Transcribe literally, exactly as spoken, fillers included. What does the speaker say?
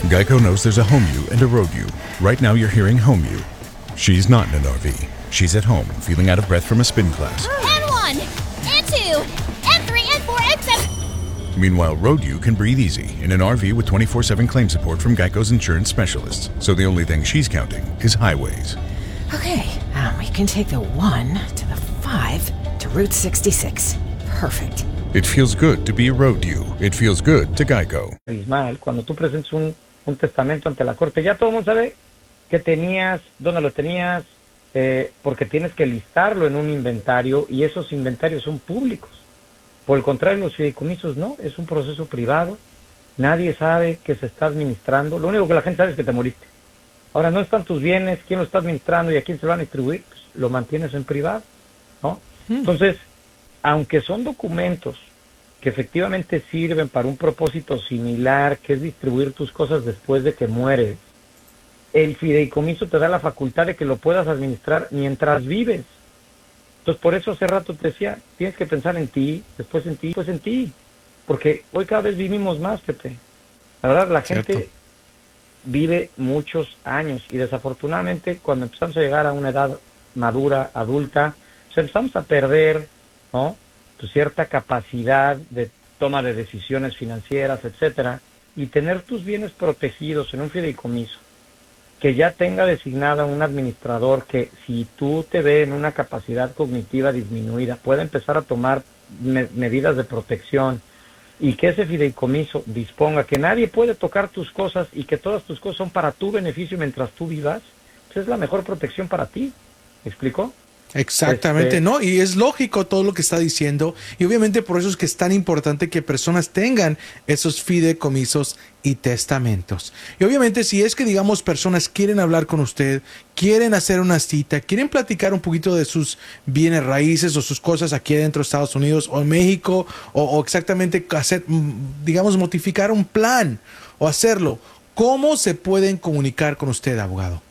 Geico knows there's a home you and a road you. Right now you're hearing home you. She's not in an R V. She's at home, feeling out of breath from a spin class. And one, and two, and three, and four, and seven. Meanwhile, road you can breathe easy in an R V with twenty-four seven claim support from Geico's insurance specialists. So the only thing she's counting is highways. Okay, um, we can take the one to the five to Route sixty-six. Perfect. It feels good to be a road you. It feels good to Geico. Ismael, cuando tú presentes un, un testamento ante la corte, ya todo el mundo sabe qué tenías, dónde lo tenías, eh, porque tienes que listarlo en un inventario y esos inventarios son públicos. Por el contrario, los fideicomisos no, es un proceso privado, nadie sabe que se está administrando, lo único que la gente sabe es que te moriste. Ahora, no están tus bienes, quién lo está administrando y a quién se lo van a distribuir, pues lo mantienes en privado, ¿no? Hmm. Entonces, aunque son documentos que efectivamente sirven para un propósito similar, que es distribuir tus cosas después de que mueres, el fideicomiso te da la facultad de que lo puedas administrar mientras vives. Entonces, por eso hace rato te decía, tienes que pensar en ti, después en ti, después en ti. Porque hoy cada vez vivimos más, Pepe. La verdad, la gente Cierto. vive muchos años y desafortunadamente cuando empezamos a llegar a una edad madura, adulta, pues empezamos a perder, ¿no?, pues cierta capacidad de toma de decisiones financieras, etcétera, y tener tus bienes protegidos en un fideicomiso que ya tenga designada un administrador que, si tú te ves en una capacidad cognitiva disminuida, pueda empezar a tomar me- medidas de protección, y que ese fideicomiso disponga que nadie puede tocar tus cosas y que todas tus cosas son para tu beneficio mientras tú vivas, pues es la mejor protección para ti. ¿Me explico? Exactamente, este... ¿no? Y es lógico todo lo que está diciendo, y obviamente por eso es que es tan importante que personas tengan esos fideicomisos y testamentos. Y obviamente si es que, digamos, personas quieren hablar con usted, quieren hacer una cita, quieren platicar un poquito de sus bienes raíces o sus cosas aquí dentro de Estados Unidos o en México, o, o exactamente hacer, digamos, modificar un plan o hacerlo, ¿cómo se pueden comunicar con usted, abogado?